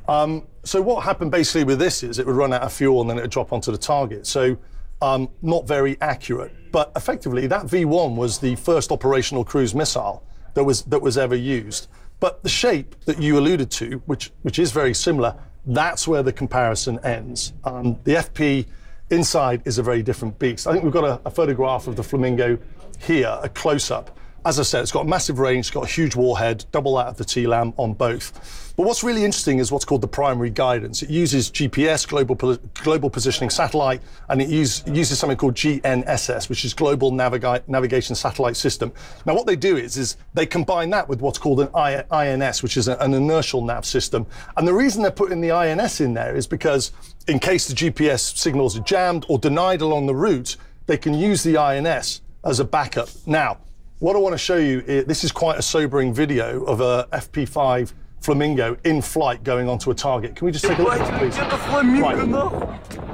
So what happened basically with this is it would run out of fuel and then it would drop onto the target. So not very accurate. But effectively, that V1 was the first operational cruise missile that was ever used. But the shape that you alluded to, which is very similar, that's where the comparison ends. The FP inside is a very different beast. I think we've got a photograph of the Flamingo here, a close-up. As I said, it's got a massive range, it's got a huge warhead, double that of the TLAM on both. But what's really interesting is what's called the primary guidance. It uses GPS, Global Positioning Satellite, and it uses something called GNSS, which is Global Navigation Satellite System. Now, what they do is they combine that with what's called an INS, which is an inertial nav system. And the reason they're putting the INS in there is because in case the GPS signals are jammed or denied along the route, they can use the INS as a backup. Now, what I want to show you, this is quite a sobering video of a FP5 Flamingo in flight going onto a target. Can we just take a look at this, please? Right.